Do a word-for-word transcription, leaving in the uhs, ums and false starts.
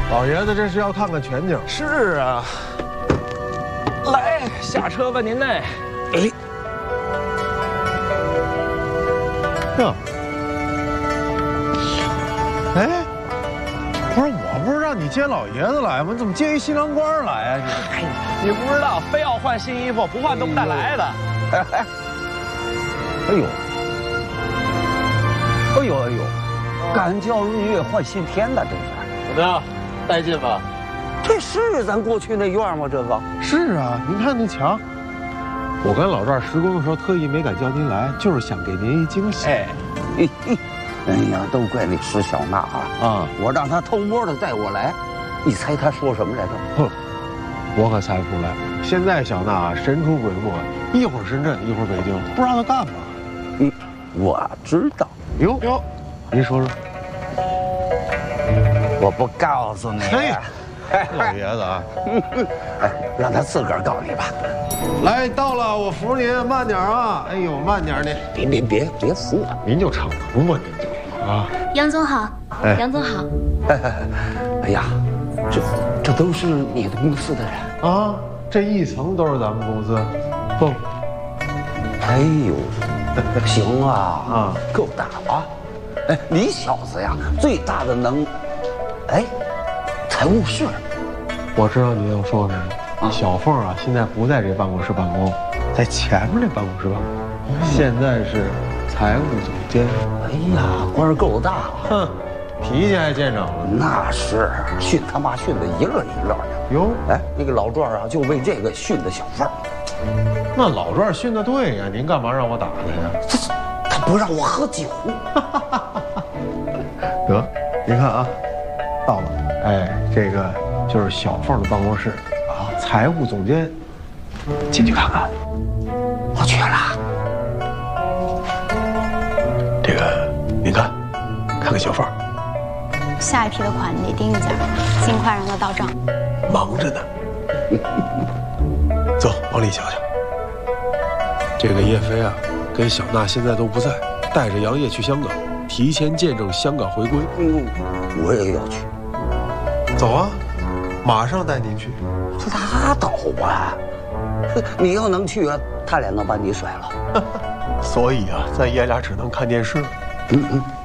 老爷子这是要看看全景。 是啊。来，下车吧，您嘞。哎。 哟。哎，不是，我不是让你接老爷子来吗？你怎么接一新郎官来啊？ 你你不知道，非要换新衣服，不换都不带来的。 哎呦，哎呦哎呦，赶叫日月换新天了，这是。 怎么样，带劲吧？ 这是咱过去那院吗？这个是啊，您看那墙。我跟老赵施工的时候特意没敢叫您来，就是想给您一惊喜。 哎，嘿嘿，哎呀，都怪那石小娜啊！ 啊， 我让她偷摸的带我来，你猜她说什么来着？ 哼，我可猜不出来。现在小娜神出鬼没，一会儿深圳，一会儿北京，不知道她干嘛。 嗯，我知道。 哟哟，您说说。 我不告诉你。 嘿，老爷子啊， 哎，让他自个儿告诉你吧。 来到了，我扶您，慢点啊！哎呦，慢点您。 别别别别扶我， 您就逞能吧，您就啊。 杨总好， 哎杨总好。 哎哎哎呀，这这都是你的公司的人啊，这一层都是咱们公司。不， 哎呦，行啊啊， 够大啊！哎，你小子呀，最大的能，哎，财务室。 我知道你要说什么。 啊小凤啊，现在不在这办公室办公，在前面这办公室办公。现在是财务总监。 哎呀，官儿够大啊！ 哼，脾气还见长了。 那是训他妈训的一乐一乐的。 哟， 哎，那个老壮啊，就为这个训的小凤。 那老壮训的对呀，您干嘛让我打他呀？ 这他不让我喝酒。 得，您看啊，到了。哎，这个就是小凤的办公室啊，财务总监，进去看看。 我去了。 这个您看，看看小凤， 下一批的款你得盯一下，尽快让他到账。 忙着呢。走，往里瞧瞧。这个叶飞啊，跟小娜现在都不在，带着杨烨去香港，提前见证香港回归。 哎呦，我也要去。 走啊，马上带您去。 这拉倒吧，你要能去啊，他俩能把你甩了。 所以啊，咱爷俩只能看电视。 嗯嗯。